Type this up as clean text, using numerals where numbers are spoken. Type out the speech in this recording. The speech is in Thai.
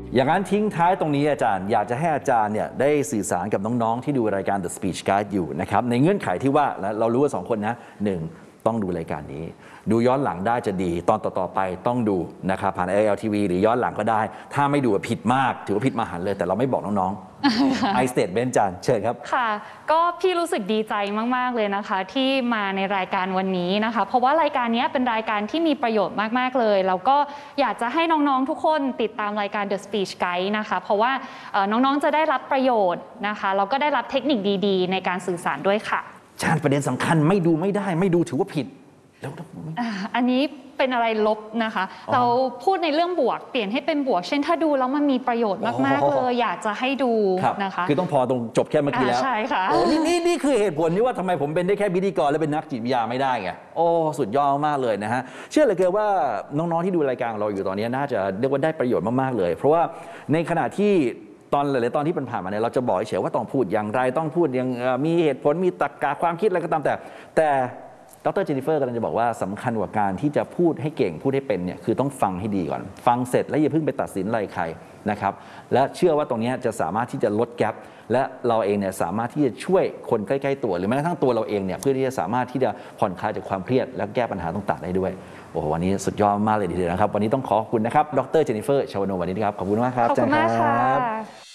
อย่างนั้นทิ้งท้ายตรงนี้อาจารย์อยากจะให้อาจารย์เนี่ยได้สื่อสารกับน้องๆที่ดูรายการ The Speech Guide อยู่นะครับในเงื่อนไขที่ว่าเรารู้ว่า2 คนนะ1ต้องดูรายการนี้ดูย้อนหลังได้จะดีตอนต่อๆไปต้องดูนะครับผ่าน ALTV หรือย้อนหลังก็ได้ถ้าไม่ดูผิดมากถือว่าผิดมหันต์เลยแต่เราไม่บอกน้องๆไอสเตทเมนต์อาจารย์เชิญครับค่ะก็พี่รู้สึกดีใจมากๆเลยนะคะที่มาในรายการวันนี้นะคะเพราะว่ารายการนี้เป็นรายการที่มีประโยชน์มากๆเลยแล้วก็อยากจะให้น้องๆทุกคนติดตามรายการ The Speech Guide นะคะเพราะว่าน้องๆจะได้รับประโยชน์นะคะแล้วก็ได้รับเทคนิคดีๆในการสื่อสารด้วยค่ะอาจารย์ประเด็นสำคัญไม่ดูไม่ได้ไม่ดูถือว่าผิดแล้วอันนี้เป็นอะไรลบนะคะเราพูดในเรื่องบวกเปลี่ยนให้เป็นบวกเช่นถ้าดูแล้วมันมีประโยชน์มากๆเลยอยากจะให้ดูนะคะคือต้องพอตรงจบแค่เมื่อกี้แล้วใช่ค่ะนี่คือเหตุผลที่ว่าทำไมผมเป็นได้แค่พิธีกรและเป็นนักจิตวิทยาไม่ได้ไงโอ้สุดยอดมากเลยนะฮะเชื่อเลยเกินว่าน้องๆที่ดูรายการเราอยู่ตอนนี้น่าจะเรียกว่าได้ประโยชน์มากๆเลยเพราะว่าในขณะที่ตอนหลายๆตอนที่ผ่านมาเนี่ยเราจะบอกเฉยว่าต้องพูดอย่างไรต้องพูดอย่างมีเหตุผลมีตรรกะความคิดอะไรก็ตามแต่ดร.เจนนิเฟอร์กำลังจะบอกว่าสำคัญกว่าการที่จะพูดให้เก่งพูดให้เป็นเนี่ยคือต้องฟังให้ดีก่อนฟังเสร็จแล้วอย่าเพิ่งไปตัดสินอะไรใครนะครับและเชื่อว่าตรงนี้จะสามารถที่จะลดแกปและเราเองเนี่ยสามารถที่จะช่วยคนใกล้ๆตัวหรือแม้กระทั่งตัวเราเองเนี่ยเพื่อที่จะสามารถที่จะผ่อนคลายจากความเครียดและแก้ปัญหาต่างๆได้ด้วยโอ้โหวันนี้สุดยอดมากเลยทีเดียวนะครับวันนี้ต้องขอบคุณนะครับดร.เจนนิเฟอร์ชวโนวันนี้ครับขอบคุณมากครับขอบคุณมากค่ะ